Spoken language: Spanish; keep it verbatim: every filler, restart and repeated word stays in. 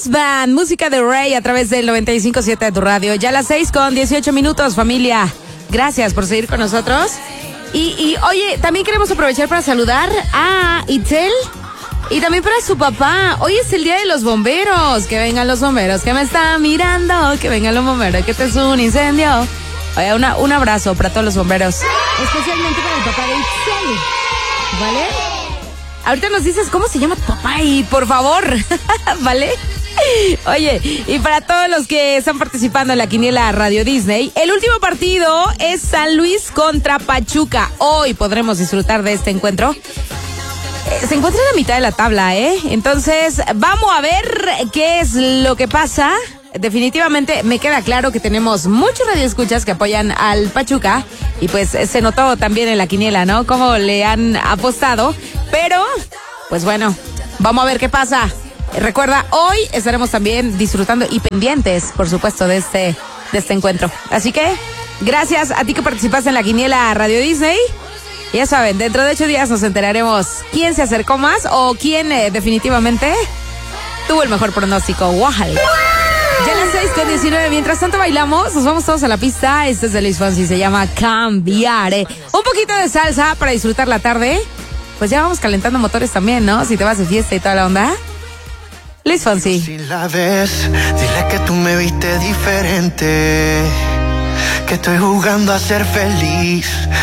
Brass Band, música de Ray a través del noventa y cinco punto siete de tu radio. Ya a las seis con dieciocho minutos, familia. Gracias por seguir con nosotros. Y, y oye, también queremos aprovechar para saludar a Itzel y también para su papá. Hoy es el día de los bomberos. Que vengan los bomberos que me están mirando. Que vengan los bomberos, que este es un incendio. Oye, una, un abrazo para todos los bomberos. Especialmente para el papá de Itzel. ¿Vale? Ahorita nos dices cómo se llama tu papá y por favor, ¿vale? Oye, y para todos los que están participando en la quiniela Radio Disney, el último partido es San Luis contra Pachuca. Hoy podremos disfrutar de este encuentro. Eh, se encuentra en la mitad de la tabla, ¿eh? Entonces, vamos a ver qué es lo que pasa. Definitivamente me queda claro que tenemos muchos radioescuchas que apoyan al Pachuca y pues se notó también en la quiniela, ¿no? Cómo le han apostado, pero pues bueno, vamos a ver qué pasa. Recuerda, hoy estaremos también disfrutando y pendientes, por supuesto, de este, de este encuentro. Así que, gracias a ti que participaste en la quiniela Radio Disney. Ya saben, dentro de ocho días nos enteraremos quién se acercó más o quién eh, definitivamente tuvo el mejor pronóstico. ¡Wow! Ya a las seis con diecinueve, mientras tanto bailamos, nos vamos todos a la pista. Este es de Luis Fonsi, se llama Cambiare. Un poquito de salsa para disfrutar la tarde. Pues ya vamos calentando motores también, ¿no? Si te vas de fiesta y toda la onda. Luis Fonsi. Si la ves, dile que tú me viste diferente, que estoy jugando a ser feliz,